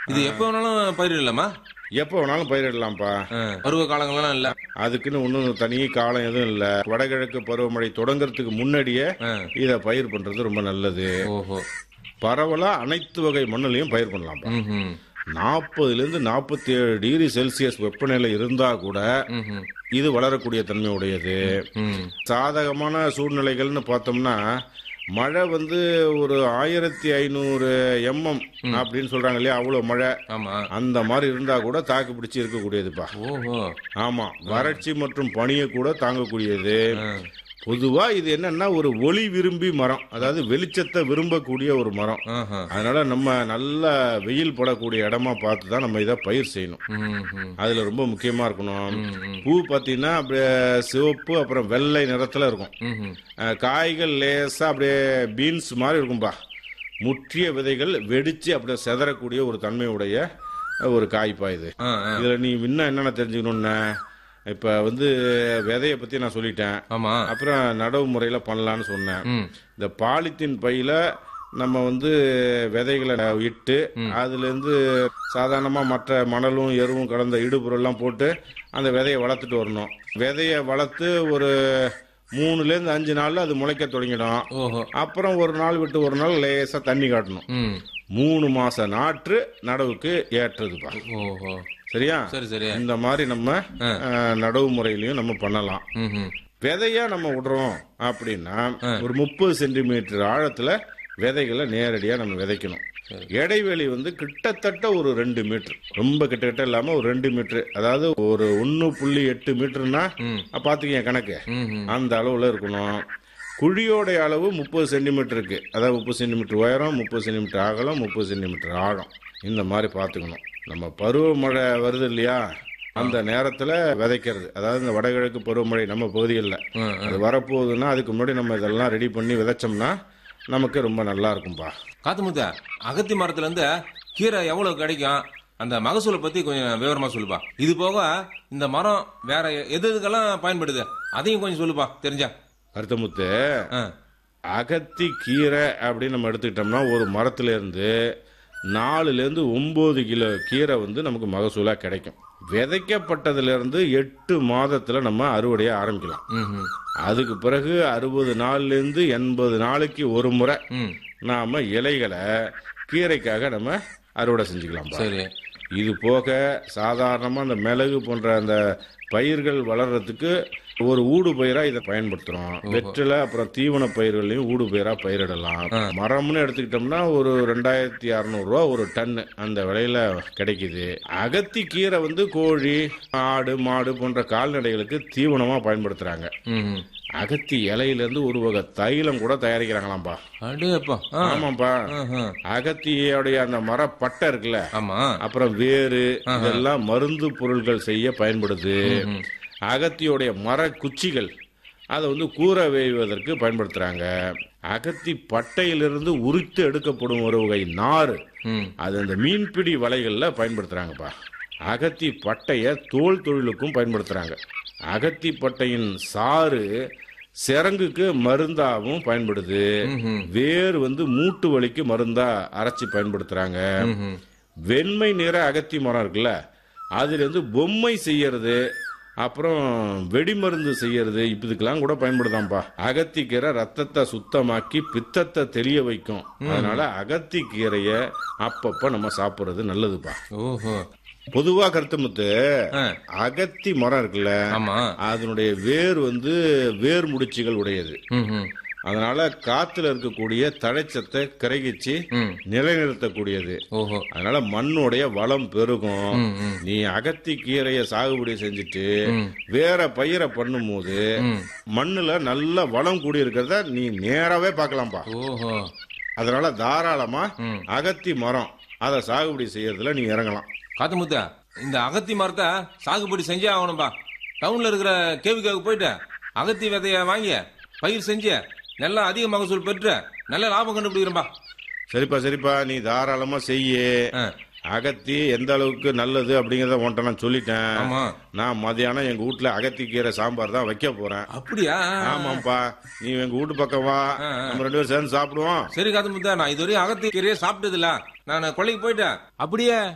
இது எப்ப வேணாலும் பயிரிடலாமா? எப்போ வேணாலும் பயிரிடலாம்ப்பா. பருவ காலங்கள்லாம் இல்ல. அதுக்குன்னு ஒன்றும் தனி காலம் எதுவும் இல்லை. வடகிழக்கு பருவமழை தொடங்கறதுக்கு முன்னாடியே இதை பயிர் பண்றது ரொம்ப நல்லது. ஓஹோ. பரவலா அனைத்து வகை மண்ணுலையும் பயிர் பண்ணலாம்ப்பா. 40 to 47 டிகிரி செல்சியஸ் வெப்பநிலை இருந்தா கூட இது வளரக்கூடிய தன்மை உடையது. சாதகமான சூழ்நிலைகள்னு பார்த்தோம்னா மழை ஒரு 1500 mm அப்படின்னு சொல்றாங்க இல்லையா, அவ்வளவு மழை அந்த மாதிரி இருந்தா கூட தாக்கு பிடிச்சி இருக்கக்கூடியதுப்பா. ஆமா, வறட்சி மற்றும் பனியை கூட தாங்கக்கூடியது. பொதுவா இது என்னன்னா ஒரு ஒளி விரும்பி மரம், அதாவது வெளிச்சத்தை விரும்பக்கூடிய ஒரு மரம். அதனால நம்ம நல்ல வெயில் படக்கூடிய இடமா பார்த்து தான் நம்ம இதை பயிர் செய்யணும். அதுல ரொம்ப முக்கியமா இருக்கணும். பூ பாத்தீங்கன்னா அப்படியே சிவப்பு அப்புறம் வெள்ளை நிறத்துல இருக்கும். காய்கள் லேசா அப்படியே பீன்ஸ் மாதிரி இருக்கும்பா. முற்றிய விதைகள் வெடிச்சு அப்படியே செதறக்கூடிய ஒரு தன்மையுடைய ஒரு காய்ப்பா இது. இதுல நீ இன்னும் என்னென்ன தெரிஞ்சுக்கணும்னா, இப்ப விதைய பத்தி நான் சொல்லிட்டேன். அப்புறம் நடவு முறையில பண்ணலான்னு சொன்னேன். இந்த பாலித்தீன் பையில நம்ம விதைகளை இட்டு அதுல இருந்து சாதாரணமா மற்ற மணலும் எருவும் கலந்த இடுபொருள்லாம் போட்டு அந்த விதையை வளர்த்துட்டு வரணும். விதைய வளர்த்து ஒரு 3 to 5 நாள்ல அது முளைக்க தொடங்கிடும். அப்புறம் ஒரு நாள் விட்டு ஒரு நாள் லேசா தண்ணி காட்டணும். 3 மாச நாற்று நடவுக்கு ஏற்றதுப்பா. சரியா? இந்த மாதிரி நம்ம நடவு முறையிலையும் நம்ம பண்ணலாம். விதையா நம்ம விடுறோம் அப்படின்னா ஒரு 30 சென்டிமீட்டர் ஆழத்துல விதைகளை நேரடியா நம்ம விதைக்கணும். இடைவெளி கிட்டத்தட்ட ஒரு 2 மீட்டர், ரொம்ப கிட்ட இல்லாம ஒரு 2 மீட்டர், அதாவது ஒரு 1.8 மீட்டர்னா பாத்துக்கீங்க கணக்கு, அந்த அளவுல இருக்கணும். குழியோடைய அளவு 30 சென்டிமீட்டருக்கு, அதாவது 30 சென்டிமீட்டர் உயரம், 30 சென்டிமீட்டர் அகலம், 30 சென்டிமீட்டர் ஆழம். இந்த மாதிரி பாத்துக்கணும். நம்ம பருவமழை வருது இல்லையா, அந்த நேரத்துல விதைக்கிறது, அதாவது இந்த வடகிழக்கு பருவமழை நம்ம பகுதிகளில் அது வரப்போகுதுன்னா அதுக்கு முன்னாடி நம்ம இதெல்லாம் ரெடி பண்ணி விதைச்சோம்னா நமக்கு ரொம்ப நல்லா இருக்கும்பா. காத்துமுத்த, அகத்தி மரத்துல இருந்து கீரை எவ்வளவு கிடைக்கும், அந்த மகசூலை பத்தி கொஞ்சம் விவரமா சொல்லுப்பா. இது போக இந்த மரம் வேற எதுக்கெல்லாம் பயன்படுது அதையும் கொஞ்சம் சொல்லுப்பா தெரிஞ்சா. கருத்தமுத்து, அகத்தி கீரை அப்படின்னு நம்ம எடுத்துக்கிட்டோம்னா ஒரு மரத்துல இருந்து 4 to 9 கிலோ கீரை நமக்கு மகசூலா கிடைக்கும். விதைக்கப்பட்டதுல இருந்து 8 மாதத்துல நம்ம அறுவடையை ஆரம்பிக்கலாம். அதுக்கு பிறகு 60 நாள்ல இருந்து 80 நாளைக்கு ஒரு முறை நாம இலைகளை கீரைக்காக நம்ம அறுவடை செஞ்சுக்கலாம். இது போக சாதாரணமா அந்த மிளகு போன்ற அந்த பயிர்கள் வளர்றதுக்கு ஒரு ஊடு பயிரா இதை பயன்படுத்துறோம். வெற்றில அப்புறம் தீவன பயிர்களையும் ஊடு பயிரா பயிரிடலாம். மரம்னு எடுத்துக்கிட்டோம்னா ஒரு 2600 ரூபா ஒரு டன் அந்த விலையில கிடைக்குது. அகத்தி கீரை கோழி, ஆடு, மாடு போன்ற கால்நடைகளுக்கு தீவனமா பயன்படுத்துறாங்க. அகத்தி இலையில இருந்து ஒரு வகை தைலம் கூட தயாரிக்கிறாங்களாம்பா. ஆமாப்பா, அகத்தியோடைய அந்த மரப்பட்டை இருக்குல்ல, அப்புறம் வேறு, இதெல்லாம் மருந்து பொருட்கள் செய்ய பயன்படுது. அகத்தியோடைய மர குச்சிகள் அதை கூரை வேய்வதற்கு பயன்படுத்துறாங்க. அகத்தி பட்டையிலிருந்து உரித்து எடுக்கப்படும் ஒரு வகை நாறு, அது அந்த மீன்பிடி வலைகள்ல பயன்படுத்துறாங்கப்பா. அகத்தி பட்டைய தோல் தொழிலுக்கும் பயன்படுத்துறாங்க. அகத்தி பட்டையின் சாறு சிரங்குக்கு மருந்தாவும் பயன்படுது. வேர் மூட்டு வலிக்கு மருந்தா அரைச்சி பயன்படுத்துறாங்க. வெண்மை நிற அகத்தி மரம் இருக்குல்ல, அதுல இருந்து பொம்மை செய்யறது, அப்புறம் வெடிமருந்து செய்யறது, இதுக்கெல்லாம் கூட பயன்படுதாம்பா. அகத்தி கீரை ரத்தத்தை சுத்தமாக்கி பித்தத்தை தெளிய வைக்கும். அதனால அகத்தி கீரைய அப்பப்ப நம்ம சாப்பிடுறது நல்லதுப்பா. பொதுவா கருத்துமுத்து, அகத்தி மரம் இருக்குல்ல, அதனுடைய வேர் வேர் முடிச்சுகள் உடையது. அதனால காத்துல இருக்கக்கூடிய தழைச்சத்தை கரைகிச்சு நிலைநிறுத்தக்கூடியது. அதனால மண்ணுடைய வளம் பெருகும். நீ அகத்தி கீரைய சாகுபடி செஞ்சுட்டு வேற பயிரை பண்ணும் போது மண்ணுல நல்ல வளம் கூடி இருக்கிறத நீ நேராவே பார்க்கலாம்பா. அதனால தாராளமா அகத்தி மரம் அதை சாகுபடி செய்யறதுல நீ இறங்கலாம். காத்துமுத்தா, இந்த அகத்தி மரத்தை சாகுபடி செஞ்சே ஆகணும்பா. டவுன்ல இருக்கிற கேவிக்காவுக்கு போயிட்டு அகத்தி விதைய வாங்கி பயிர் செஞ்சு நல்லா அதிக மகசூல் பெற்று நல்ல லாபம் கண்டுபிடிக்கிறப்பா. சரிப்பா, நீ தாராளமா செய்ய. அகத்தி எந்த அளவுக்கு நல்லது அப்படிங்கறத உன்ட்ட நான் சொல்லிட்டேன். நான் மதியானம் எங்க வீட்டுல அகத்தி கீரை சாம்பார் தான் வைக்க போறேன். அப்படியா? ஆமாப்பா, நீ எங்க வீட்டு பக்கம் வா, நம்ம 2 பேரும் சேர்ந்து சாப்பிடுவோம். சரி காத்துமுத்தா, நான் இதுவரையும் அகத்தி கீரையை சாப்பிட்டது இல்ல. நான் கொள்ளைக்கு போயிட்டேன். அப்படியே